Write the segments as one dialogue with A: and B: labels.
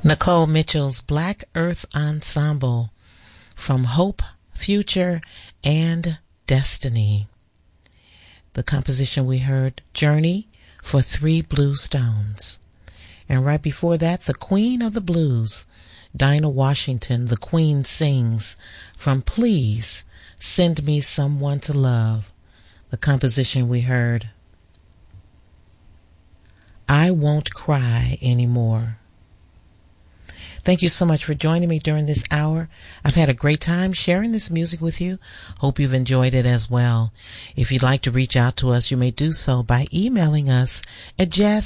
A: Nicole Mitchell's Black Earth Ensemble from Hope, Future, and Destiny. The composition we heard, Journey for Three Blue Stones. And right before that, the Queen of the Blues, Dinah Washington, the Queen Sings, from Please Send Me Someone to Love. The composition we heard, I Won't Cry Anymore. Thank you so much for joining me during this hour. I've had a great time sharing this music with you. Hope you've enjoyed it as well. If you'd like to reach out to us, you may do so by emailing us at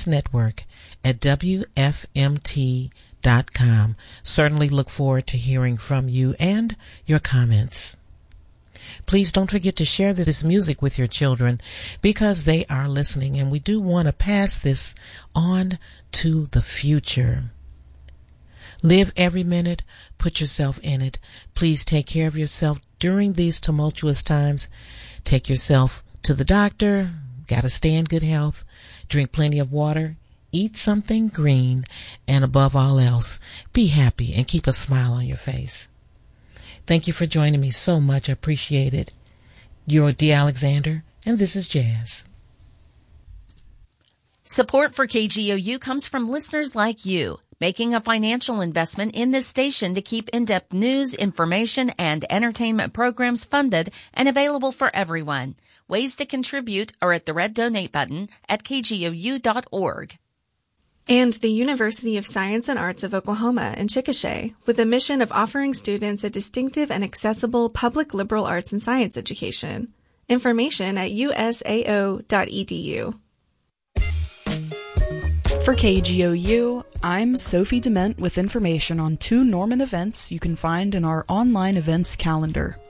A: jazznetwork@wfmt.com. Certainly look forward to hearing from you and your comments. Please don't forget to share this music with your children because they are listening, and we do want to pass this on to the future. Live every minute. Put yourself in it. Please take care of yourself during these tumultuous times. Take yourself to the doctor. Got to stay in good health. Drink plenty of water. Eat something green. And above all else, be happy and keep a smile on your face. Thank you for joining me so much. I appreciate it. You're D. Alexander, and this is Jazz.
B: Support for KGOU comes from listeners like you, making a financial investment in this station to keep in-depth news, information, and entertainment programs funded and available for everyone. Ways to contribute are at the red donate button at kgou.org.
C: And the University of Science and Arts of Oklahoma in Chickasha, with a mission of offering students a distinctive and accessible public liberal arts and science education. Information at usao.edu.
D: For KGOU, I'm Sophie Dement with information on 2 Norman events you can find in our online events calendar.